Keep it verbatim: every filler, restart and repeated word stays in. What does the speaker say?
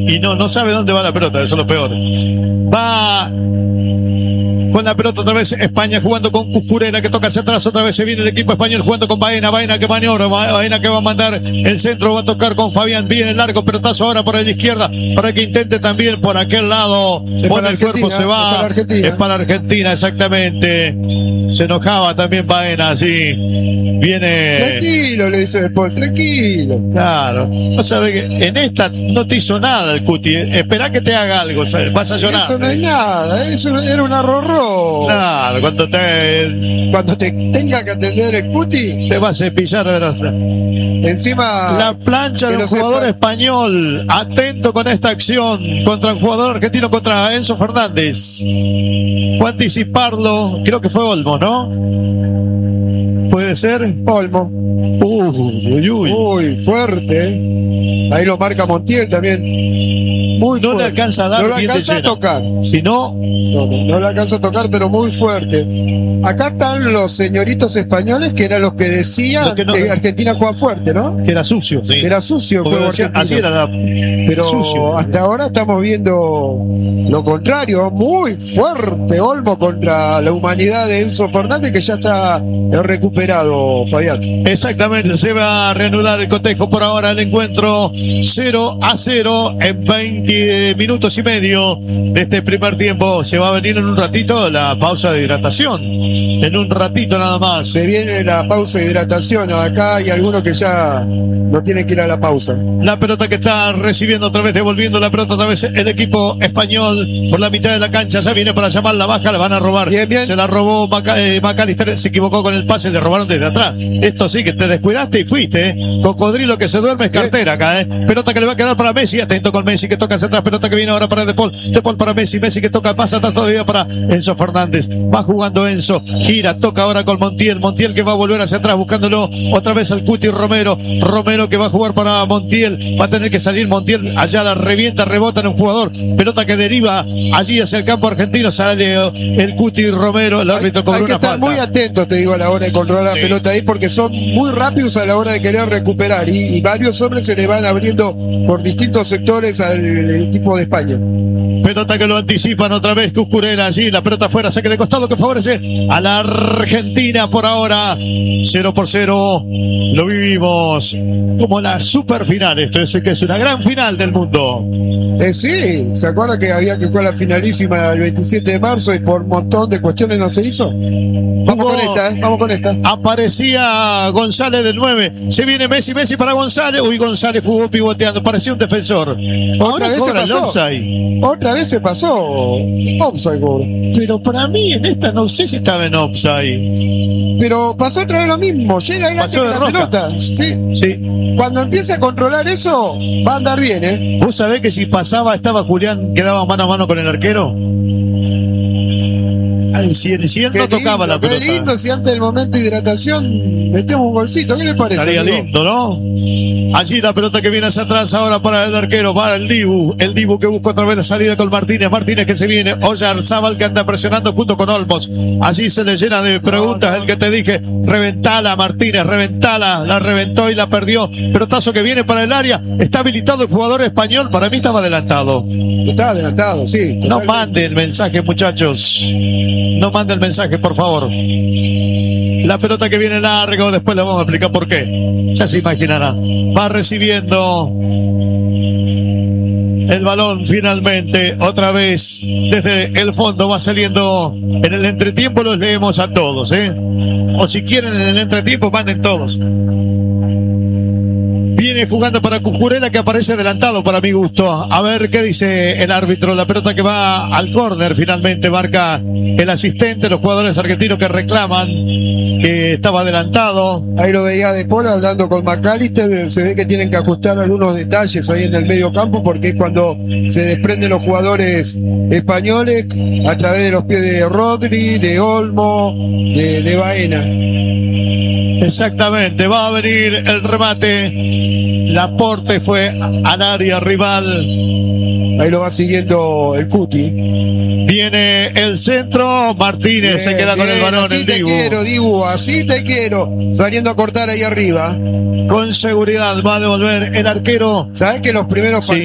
y no, no sabe dónde va la pelota, eso es lo peor. Va con la pelota otra vez España jugando con Cucurella, que toca hacia atrás, otra vez se viene el equipo español jugando con Baena, Baena que maniobra, Baena que va a mandar el centro, va a tocar con Fabián, viene el largo pelotazo ahora por la izquierda, para que intente también por aquel lado, pone el cuerpo, se va, es para Argentina, es para Argentina, exactamente, se enojaba también Baena, así, viene... Tranquilo, le dice Paul, tranquilo. Claro, no sabe que en esta no te hizo nada el Cuti, esperá que te haga algo, ¿sabes? Vas a llorar. Eso no es nada, eso era un arrorró. Claro, cuando te cuando te tenga que atender el Cuti, te vas a cepillar, ¿verdad? Encima la plancha de un jugador español, atento con esta acción contra un jugador argentino, contra Enzo Fernández. Fue a anticiparlo, creo que fue Olmo, ¿no? ¿Puede ser? Olmo. Uy, uy, uy. Uy, fuerte. Ahí lo marca Montiel también. Muy no fuerte. le alcanza a dar, no le alcanza a tocar. Si no, no, no, no le alcanza a tocar, pero muy fuerte. Acá están los señoritos españoles que eran los que decían lo que, no, que Argentina juega fuerte, ¿no? Que era sucio, sí. Que era sucio el juego decía, así era la, pero sucio. Hasta ahora estamos viendo lo contrario, muy fuerte Olmo contra la humanidad de Enzo Fernández, que ya está recuperado, Fabián. Exactamente, se va a reanudar el cotejo por ahora, el encuentro cero a cero en veinte minutos y medio de este primer tiempo. Se va a venir en un ratito la pausa de hidratación, en un ratito nada más. Se viene la pausa de hidratación, acá hay algunos que ya no tienen que ir a la pausa. La pelota que está recibiendo otra vez, devolviendo la pelota otra vez el equipo español por la mitad de la cancha, ya viene para llamar la baja, la van a robar. Bien, bien. Se la robó Maca, eh, McAllister, se equivocó con el pase, le robaron desde atrás. Esto sí que te descuidaste y fuiste, ¿eh? Cocodrilo que se duerme es cartera acá, ¿eh? Pelota que le va a quedar para Messi, atento con Messi que toca hacia atrás, pelota que viene ahora para De Paul, De Paul para Messi, Messi que toca, pasa atrás todavía para Enzo Fernández, va jugando Enzo, gira, toca ahora con Montiel, Montiel que va a volver hacia atrás buscándolo otra vez al Cuti Romero, Romero que va a jugar para Montiel, va a tener que salir Montiel, allá la revienta, rebota en un jugador, pelota que deriva allí hacia el campo argentino, sale el Cuti Romero, el árbitro cobró una falta. Hay que estar muy atentos, te digo, a la hora de controlar la sí. pelota ahí, porque son muy rápidos a la hora de querer recuperar, y, y varios hombres se le van abriendo por distintos sectores al equipo de España. Pelota que lo anticipan otra vez Cucurella allí, la pelota afuera, saque de costado que favorece a la Argentina por ahora, cero por cero, lo vivimos como la super final, esto es que es una gran final del mundo. Eh, sí, ¿se acuerda que había que jugar la finalísima el veintisiete de marzo y por un montón de cuestiones no se hizo? Vamos Jugó, con esta, ¿eh? Vamos con esta. Aparecía González del nueve, se viene Messi, Messi para González, uy, González jugó pivoteando, parecía un defensor. Otra Ahora vez se pasó. Otra vez se pasó. Offside, cobra. Pero para mí en esta no sé si estaba en offside. Pero pasó otra vez lo mismo, llega y pasó de la roja. pelota. Sí. Sí. Cuando empieza a controlar eso, va a andar bien, ¿eh? ¿Vos sabés que si pasaba, estaba Julián, quedaba mano a mano con el arquero? Ay, si el cien no tocaba la pelota. Qué lindo, si antes del momento de hidratación metemos un golcito, ¿qué le parece? Estaría amigo? lindo, ¿no? Allí la pelota que viene hacia atrás ahora para el arquero, para el Dibu, el Dibu que busca otra vez la salida con Martínez, Martínez que se viene, Oyarzábal que anda presionando junto con Olmos, allí se le llena de preguntas, no, no. El que te dije, reventala Martínez, reventala, la reventó y la perdió, pelotazo que viene para el área, está habilitado el jugador español, para mí estaba adelantado. Estaba adelantado, sí. Totalmente. No manden mensaje, muchachos, no manden el mensaje, por favor. La pelota que viene largo, después le vamos a explicar por qué. Ya se imaginará. Va recibiendo el balón finalmente, otra vez desde el fondo va saliendo. En el entretiempo los leemos a todos, ¿eh? O si quieren en el entretiempo, manden todos. Viene jugando para Cucurella que aparece adelantado para mi gusto. A ver qué dice el árbitro. La pelota que va al córner finalmente marca el asistente. Los jugadores argentinos que reclaman que estaba adelantado. Ahí lo veía De Paul hablando con McAllister. Se ve que tienen que ajustar algunos detalles ahí en el medio campo porque es cuando se desprenden los jugadores españoles a través de los pies de Rodri, de Olmo, de, de Baena. Exactamente, va a venir el remate. Laporte fue al área rival. Ahí lo va siguiendo el Cuti. Viene el centro, Martínez bien, se queda bien, con el balón. Así el te Dibu. quiero, Dibu, así te quiero. Saliendo a cortar ahí arriba. Con seguridad va a devolver el arquero. ¿Sabes que los primeros sí.